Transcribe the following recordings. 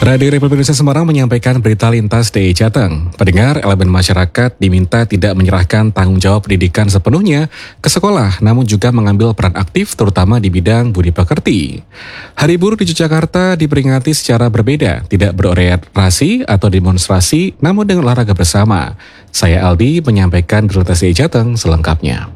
Radio Republik Indonesia Semarang menyampaikan berita lintas DI Jateng. Pendengar, elemen masyarakat diminta tidak menyerahkan tanggung jawab pendidikan sepenuhnya ke sekolah, namun juga mengambil peran aktif terutama di bidang budi pekerti. Hari Buruh di Yogyakarta diperingati secara berbeda, tidak berorientasi atau demonstrasi, namun dengan olahraga bersama. Saya Aldi menyampaikan berita lintas DI Jateng selengkapnya.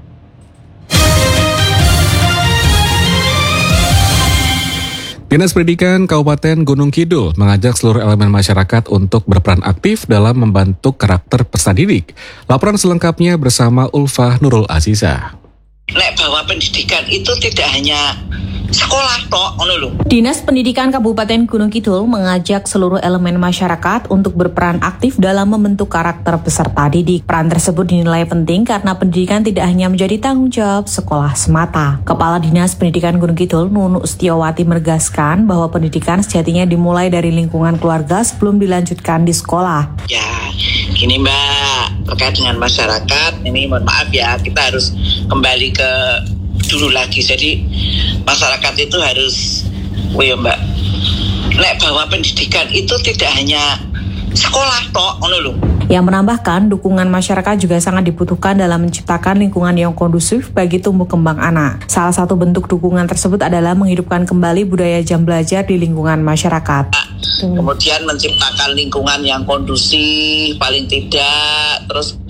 Dinas Pendidikan Kabupaten Gunung Kidul mengajak seluruh elemen masyarakat untuk berperan aktif dalam membentuk karakter peserta didik. Laporan selengkapnya bersama Ulfa Nurul Aziza. Bahwa pendidikan itu tidak hanya sekolah tok, ngono lho. Dinas Pendidikan Kabupaten Gunung Kidul mengajak seluruh elemen masyarakat untuk berperan aktif dalam membentuk karakter peserta didik. Peran tersebut dinilai penting karena pendidikan tidak hanya menjadi tanggung jawab sekolah semata. Kepala Dinas Pendidikan Gunung Kidul, Nunu Setiawati, menegaskan bahwa pendidikan sejatinya dimulai dari lingkungan keluarga sebelum dilanjutkan di sekolah. Ya, gini Mbak, terkait dengan masyarakat, ini mohon maaf ya, kita harus kembali ke dulu lagi. Jadi masyarakat itu harus, Mbak, bahwa pendidikan itu tidak hanya sekolah tok, ngono lho. Yang menambahkan, dukungan masyarakat juga sangat dibutuhkan dalam menciptakan lingkungan yang kondusif bagi tumbuh kembang anak. Salah satu bentuk dukungan tersebut adalah menghidupkan kembali budaya jam belajar di lingkungan masyarakat. Kemudian menciptakan lingkungan yang kondusif, paling tidak, terus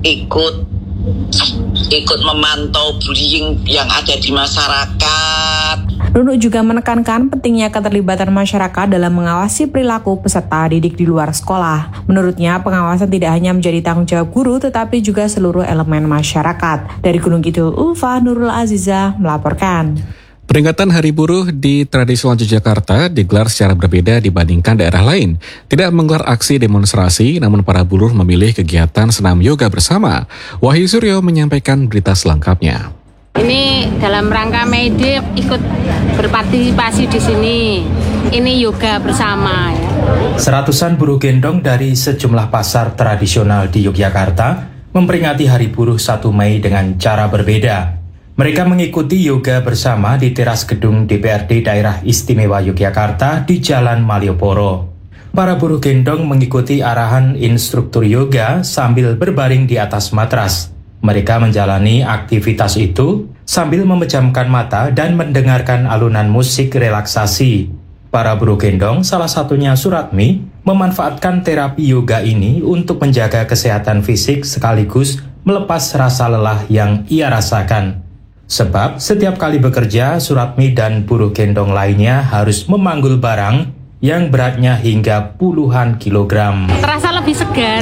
ikut memantau bullying yang ada di masyarakat. Nunu juga menekankan pentingnya keterlibatan masyarakat dalam mengawasi perilaku peserta didik di luar sekolah. Menurutnya, pengawasan tidak hanya menjadi tanggung jawab guru, tetapi juga seluruh elemen masyarakat. Dari Gunung Kidul, Ulfa Nurul Aziza melaporkan. Peringatan Hari Buruh di tradisional Yogyakarta digelar secara berbeda dibandingkan daerah lain. Tidak menggelar aksi demonstrasi, namun para buruh memilih kegiatan senam yoga bersama. Wahyu Suryo menyampaikan berita selengkapnya. Ini dalam rangka May Day ikut berpartisipasi di sini. Ini yoga bersama ya. Seratusan buruh gendong dari sejumlah pasar tradisional di Yogyakarta memperingati Hari Buruh 1 Mei dengan cara berbeda. Mereka mengikuti yoga bersama di teras gedung DPRD Daerah Istimewa Yogyakarta di Jalan Malioboro. Para buruh gendong mengikuti arahan instruktur yoga sambil berbaring di atas matras. Mereka menjalani aktivitas itu sambil memejamkan mata dan mendengarkan alunan musik relaksasi. Para buruh gendong, salah satunya Suratmi, memanfaatkan terapi yoga ini untuk menjaga kesehatan fisik sekaligus melepas rasa lelah yang ia rasakan. Sebab setiap kali bekerja, Suratmi dan buruh gendong lainnya harus memanggul barang yang beratnya hingga puluhan kilogram. Terasa lebih segar,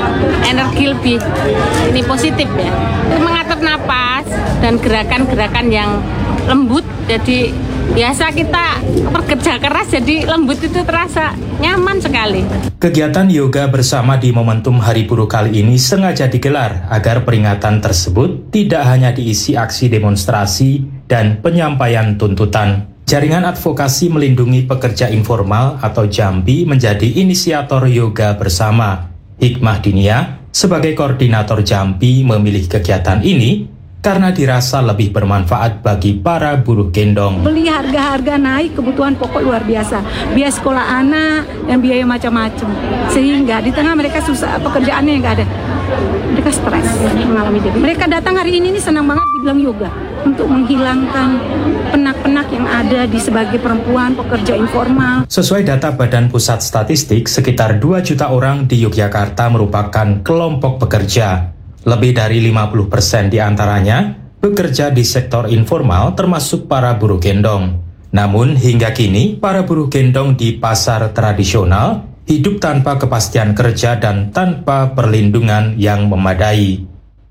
energi lebih ini positif ya. Mengatur napas dan gerakan-gerakan yang lembut, jadi biasa kita bekerja keras jadi lembut itu terasa nyaman sekali. Kegiatan yoga bersama di momentum Hari Buruh kali ini sengaja digelar agar peringatan tersebut tidak hanya diisi aksi demonstrasi dan penyampaian tuntutan. Jaringan Advokasi Melindungi Pekerja Informal atau JAMPI menjadi inisiator yoga bersama. Hikmah Dinia sebagai koordinator JAMPI memilih kegiatan ini karena dirasa lebih bermanfaat bagi para buruh gendong. Beli harga-harga naik, kebutuhan pokok luar biasa. Biaya sekolah anak dan biaya macam-macam. Sehingga di tengah mereka susah, pekerjaannya yang nggak ada. Mereka stres mengalami jadi. Mereka datang hari ini senang banget dibilang yoga. Untuk menghilangkan penak-penak yang ada di sebagai perempuan pekerja informal. Sesuai data Badan Pusat Statistik, sekitar 2 juta orang di Yogyakarta merupakan kelompok pekerja. Lebih dari 50% di antaranya bekerja di sektor informal termasuk para buruh gendong. Namun hingga kini para buruh gendong di pasar tradisional hidup tanpa kepastian kerja dan tanpa perlindungan yang memadai.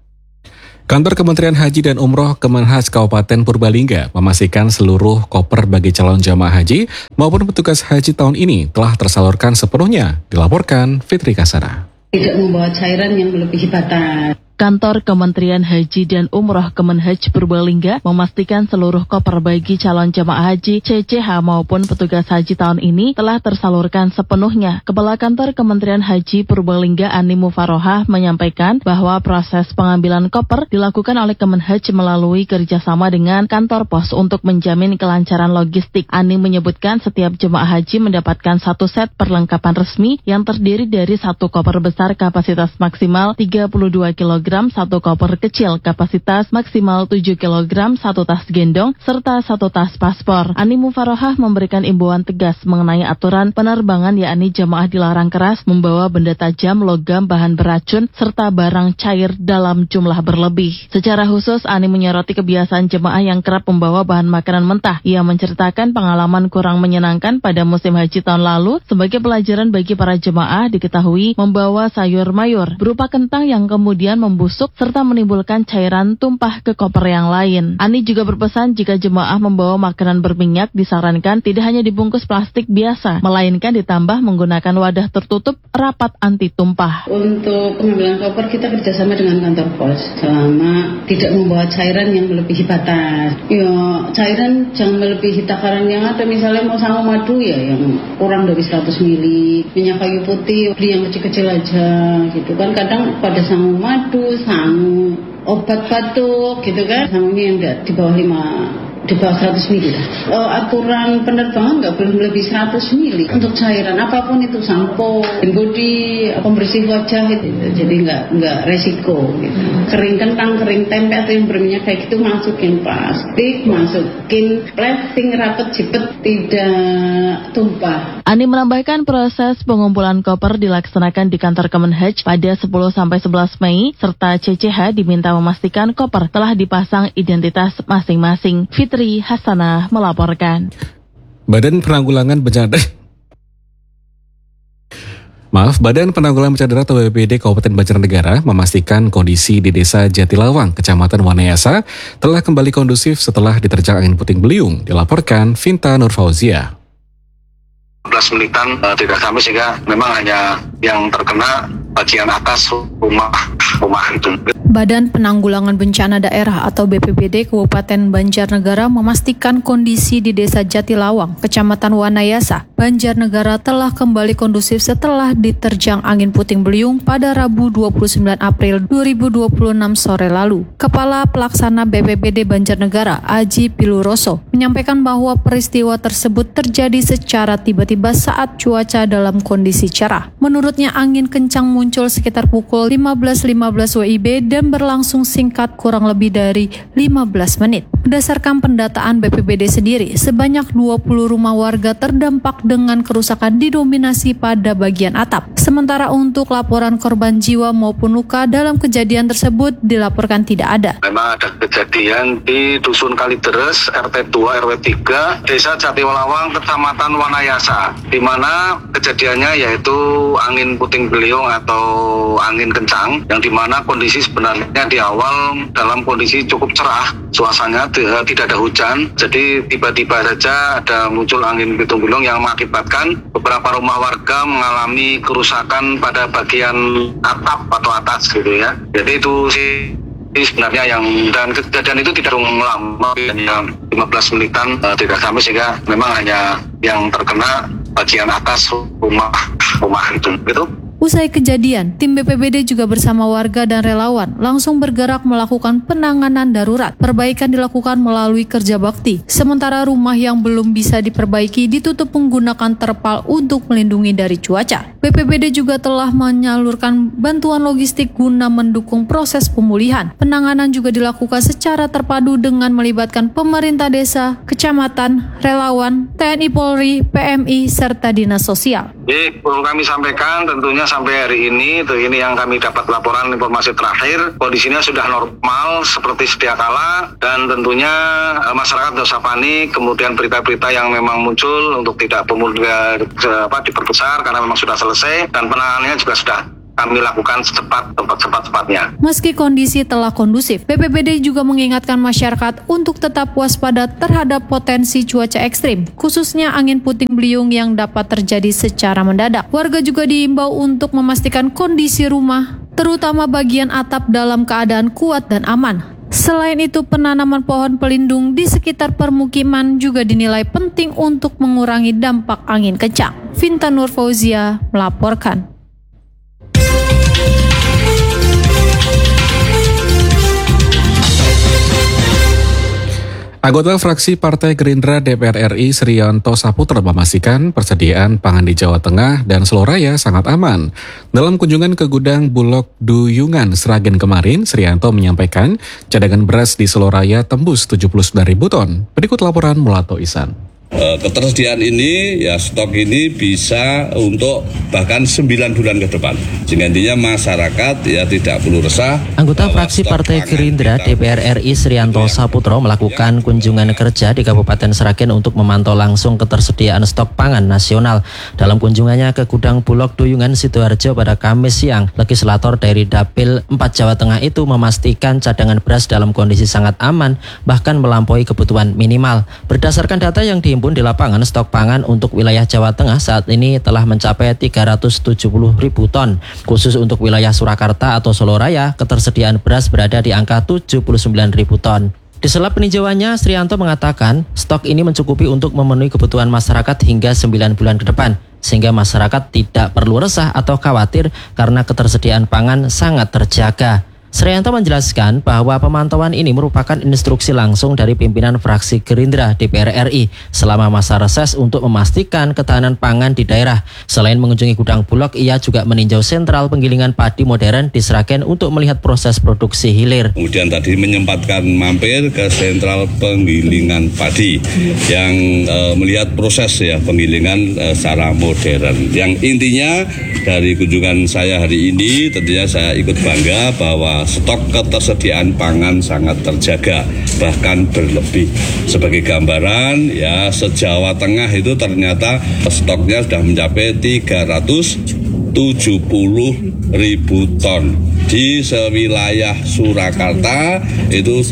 Kantor Kementerian Haji dan Umroh Kemenhaj Kabupaten Purbalingga memastikan seluruh koper bagi calon jamaah haji maupun petugas haji tahun ini telah tersalurkan sepenuhnya, dilaporkan Fitri Kasara. Tidak membawa cairan yang melebihi batas. Kantor Kementerian Haji dan Umroh Kemenhaj Purbalingga memastikan seluruh koper bagi calon jemaah haji CCH maupun petugas haji tahun ini telah tersalurkan sepenuhnya. Kepala Kantor Kementerian Haji Purbalingga Ani Mufarohah menyampaikan bahwa proses pengambilan koper dilakukan oleh Kemenhaj melalui kerjasama dengan kantor pos untuk menjamin kelancaran logistik. Ani menyebutkan setiap jemaah haji mendapatkan satu set perlengkapan resmi yang terdiri dari satu koper besar kapasitas maksimal 32 kg, satu koper kecil kapasitas maksimal 7 kg, satu tas gendong, serta satu tas paspor. Ani Mufarohah memberikan imbauan tegas mengenai aturan penerbangan, yakni jemaah dilarang keras membawa benda tajam, logam, bahan beracun, serta barang cair dalam jumlah berlebih. Secara khusus, Ani menyoroti kebiasaan jemaah yang kerap membawa bahan makanan mentah. Ia menceritakan pengalaman kurang menyenangkan pada musim haji tahun lalu. Sebagai pelajaran bagi para jemaah, diketahui membawa sayur mayur berupa kentang yang kemudian membusuk serta menimbulkan cairan tumpah ke koper yang lain. Ani juga berpesan jika jemaah membawa makanan berminyak disarankan tidak hanya dibungkus plastik biasa, melainkan ditambah menggunakan wadah tertutup rapat anti tumpah. Untuk pengambilan koper kita kerjasama dengan kantor pos selama tidak membawa cairan yang melebihi batas. Ya, cairan jangan melebihi takaran yang ada. Misalnya mau sangu madu ya yang kurang dari 100 ml, minyak kayu putih beli yang kecil-kecil aja gitu kan. Kadang pada sangu madu, sangu obat batuk gitu kan, sangunya yang di bawah 100 ml lah. Aturan penerbangan nggak boleh melebihi 100 ml untuk cairan apapun itu, sampo, body, pembersih wajah itu, jadi nggak resiko gitu. Kering kentang, kering tempe atau yang berminyak kayak gitu masukin plastik, masukin plastik rapet jepet, tidak tumpah. Ani menambahkan proses pengumpulan koper dilaksanakan di kantor Kemenhaj pada 10-11 Mei, serta CCH diminta memastikan koper telah dipasang identitas masing-masing. Fitri Hasanah melaporkan. Badan Penanggulangan Bencana Daerah atau BPBD Kabupaten Banjarnegara memastikan kondisi di Desa Jatilawang, Kecamatan Wanayasa telah kembali kondusif setelah diterjang angin puting beliung. Dilaporkan Vinta Nurfauzia. 15 menitan tidak sampai, sehingga memang hanya yang terkena bagian atas rumah itu. Badan Penanggulangan Bencana Daerah atau BPBD Kabupaten Banjarnegara memastikan kondisi di Desa Jatilawang, Kecamatan Wanayasa, Banjarnegara telah kembali kondusif setelah diterjang angin puting beliung pada Rabu 29 April 2026 sore lalu. Kepala Pelaksana BPBD Banjarnegara, Aji Piluroso, menyampaikan bahwa peristiwa tersebut terjadi secara tiba-tiba saat cuaca dalam kondisi cerah. Menurutnya, angin kencang muncul sekitar pukul 15.15 WIB dan berlangsung singkat kurang lebih dari 15 menit. Berdasarkan pendataan BPBD sendiri, sebanyak 20 rumah warga terdampak dengan kerusakan didominasi pada bagian atap. Sementara untuk laporan korban jiwa maupun luka dalam kejadian tersebut dilaporkan tidak ada. Memang ada kejadian di Dusun Kalideres, RT 2 RW 3, Desa Jatilawang, Kecamatan Wanayasa, di mana kejadiannya yaitu angin puting beliung atau angin kencang, yang dimana kondisi sebenarnya di awal dalam kondisi cukup cerah, suasananya tidak ada hujan, jadi tiba-tiba saja ada muncul angin puting beliung yang mengakibatkan beberapa rumah warga mengalami kerusakan pada bagian atap atau atas gitu ya. Jadi itu sih sebenarnya yang, dan kejadian itu tidak lama, hanya 15 menitan tidak sampai, sehingga memang hanya yang terkena bagian atas rumah itu gitu. Usai kejadian, tim BPBD juga bersama warga dan relawan langsung bergerak melakukan penanganan darurat. Perbaikan dilakukan melalui kerja bakti. Sementara rumah yang belum bisa diperbaiki ditutup menggunakan terpal untuk melindungi dari cuaca. BPBD juga telah menyalurkan bantuan logistik guna mendukung proses pemulihan. Penanganan juga dilakukan secara terpadu dengan melibatkan pemerintah desa, kecamatan, relawan, TNI Polri, PMI, serta Dinas Sosial. Perlu kami sampaikan tentunya sampai hari ini, ini yang kami dapat laporan informasi terakhir, kondisinya sudah normal seperti sedia kala, dan tentunya masyarakat tidak usah panik. Kemudian berita-berita yang memang muncul untuk tidak diperbesar karena memang sudah selesai, dan penanganannya juga sudah kami lakukan secepat-cepatnya. Meski kondisi telah kondusif, BPBD juga mengingatkan masyarakat untuk tetap waspada terhadap potensi cuaca ekstrim, khususnya angin puting beliung yang dapat terjadi secara mendadak. Warga juga diimbau untuk memastikan kondisi rumah terutama bagian atap dalam keadaan kuat dan aman. Selain itu, penanaman pohon pelindung di sekitar permukiman juga dinilai penting untuk mengurangi dampak angin kencang. Vinta Nur Fauzia melaporkan. Anggota fraksi Partai Gerindra DPR RI Srianto Saputra memastikan persediaan pangan di Jawa Tengah dan Seloraya sangat aman. Dalam kunjungan ke gudang Bulog Duyungan Sragen kemarin, Srianto menyampaikan cadangan beras di Seloraya tembus 79.000 ton. Berikut laporan Mulato Isan. Ketersediaan ini, ya stok ini bisa untuk bahkan 9 bulan ke depan. Sehingga intinya masyarakat ya tidak perlu resah. Anggota fraksi Partai Gerindra DPR RI Srianto Saputro melakukan kunjungan kerja di Kabupaten Sragen untuk memantau langsung ketersediaan stok pangan nasional. Dalam kunjungannya ke gudang Bulog Duyungan Sidoarjo pada Kamis siang, legislator dari Dapil 4 Jawa Tengah itu memastikan cadangan beras dalam kondisi sangat aman, bahkan melampaui kebutuhan minimal. Berdasarkan data yang dihimpun di lapangan, stok pangan untuk wilayah Jawa Tengah saat ini telah mencapai 370.000 ton. Khusus untuk wilayah Surakarta atau Seloraya, ketersediaan beras berada di angka 79.000 ton. Di sela peninjauannya, Srianto mengatakan stok ini mencukupi untuk memenuhi kebutuhan masyarakat hingga 9 bulan ke depan, sehingga masyarakat tidak perlu resah atau khawatir karena ketersediaan pangan sangat terjaga. Srianto menjelaskan bahwa pemantauan ini merupakan instruksi langsung dari pimpinan fraksi Gerindra DPR RI selama masa reses untuk memastikan ketahanan pangan di daerah. Selain mengunjungi gudang Bulog, ia juga meninjau sentral penggilingan padi modern di Sragen untuk melihat proses produksi hilir. Kemudian tadi menyempatkan mampir ke sentral penggilingan padi yang melihat proses ya penggilingan secara modern. Yang intinya dari kunjungan saya hari ini tentunya saya ikut bangga bahwa stok ketersediaan pangan sangat terjaga, bahkan berlebih. Sebagai gambaran ya, se-Jawa Tengah itu ternyata stoknya sudah mencapai 370.000 ton. Di sewilayah Surakarta itu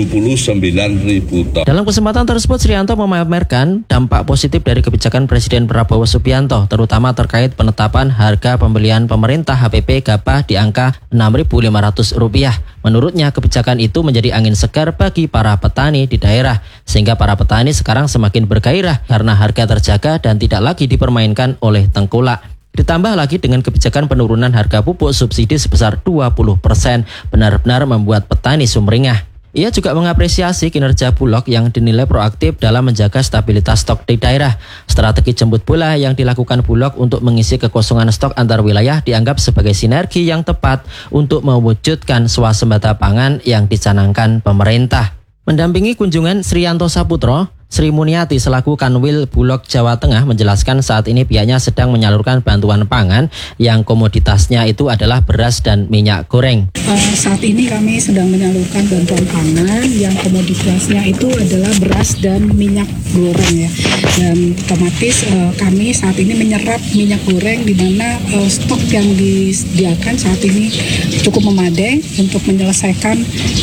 79.000 ton. Dalam kesempatan tersebut, Srianto memamerkan dampak positif dari kebijakan Presiden Prabowo Subianto, terutama terkait penetapan harga pembelian pemerintah HPP gabah di angka Rp6.500. Menurutnya, kebijakan itu menjadi angin segar bagi para petani di daerah, sehingga para petani sekarang semakin bergairah karena harga terjaga dan tidak lagi dipermainkan oleh tengkulak. Ditambah lagi dengan kebijakan penurunan harga pupuk subsidi sebesar 20%, benar-benar membuat petani sumringah. Ia juga mengapresiasi kinerja Bulog yang dinilai proaktif dalam menjaga stabilitas stok di daerah. Strategi jemput bola yang dilakukan Bulog untuk mengisi kekosongan stok antar wilayah dianggap sebagai sinergi yang tepat untuk mewujudkan swasembada pangan yang dicanangkan pemerintah. Mendampingi kunjungan Srianto Saputro, Sri Muniati selaku Kanwil Bulog Jawa Tengah menjelaskan saat ini pihaknya sedang menyalurkan bantuan pangan yang komoditasnya itu adalah beras dan minyak goreng. Saat ini kami sedang menyalurkan bantuan pangan yang komoditasnya itu adalah beras dan minyak goreng ya. Dan otomatis kami saat ini menyerap minyak goreng di mana stok yang disediakan saat ini cukup memadai untuk menyelesaikan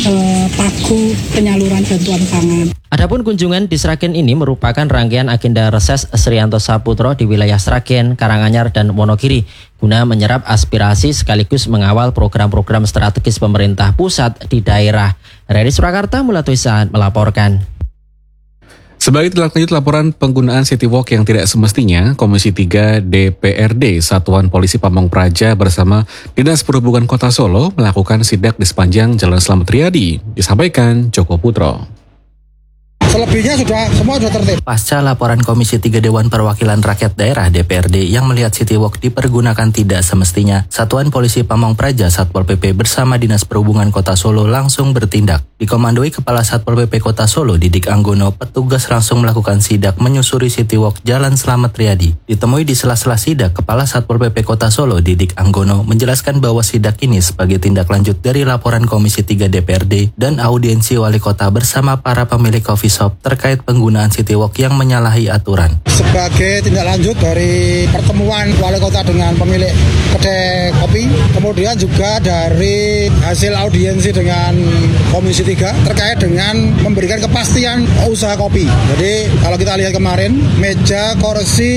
pagu penyaluran bantuan pangan. Adapun kunjungan di Sragen ini merupakan rangkaian agenda reses Srianto Saputro di wilayah Sragen, Karanganyar, dan Wonogiri guna menyerap aspirasi sekaligus mengawal program-program strategis pemerintah pusat di daerah. Dari Surakarta, Mulato Isan melaporkan. Sebagai tindak lanjut laporan penggunaan City Walk yang tidak semestinya, Komisi 3 DPRD Satuan Polisi Pamong Praja bersama Dinas Perhubungan Kota Solo melakukan sidak di sepanjang Jalan Slamet Riyadi, disampaikan Joko Putro. Selebihnya semua sudah tertib. Pasca laporan Komisi 3 Dewan Perwakilan Rakyat Daerah DPRD yang melihat City Walk dipergunakan tidak semestinya, Satuan Polisi Pamong Praja Satpol PP bersama Dinas Perhubungan Kota Solo langsung bertindak. Dikomandoi Kepala Satpol PP Kota Solo Didik Anggono, petugas langsung melakukan sidak menyusuri City Walk Jalan Slamet Riyadi. Ditemui di sela-sela sidak, Kepala Satpol PP Kota Solo Didik Anggono menjelaskan bahwa sidak ini sebagai tindak lanjut dari laporan Komisi 3 DPRD dan audiensi Wali Kota bersama para pemilik coffee shop terkait penggunaan City Walk yang menyalahi aturan. Sebagai tindak lanjut dari pertemuan Wali Kota dengan pemilik kedai kopi, kemudian juga dari hasil audiensi dengan Komisi 3 terkait dengan memberikan kepastian usaha kopi. Jadi kalau kita lihat kemarin, meja, kursi,